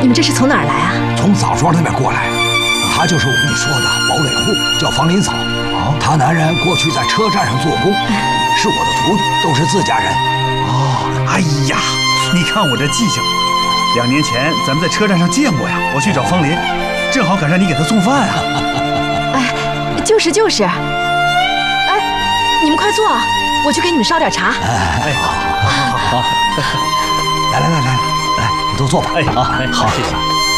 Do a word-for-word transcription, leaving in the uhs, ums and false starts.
们这是从哪儿来啊？ 从枣庄那边过来。他就是我跟你说的堡垒户，叫房林嫂。啊，他男人过去在车站上做工，是我的徒弟，都是自家人。 哦，哎呀，你看我这记性，两年前咱们在车站上见过呀。我去找方林，正好赶上你给他送饭啊。 哎，就是就是。哎，你们快坐，我去给你们烧点茶。 哎，好，好，好，好。来来来来来，你都坐吧。 哎，好，好，谢谢。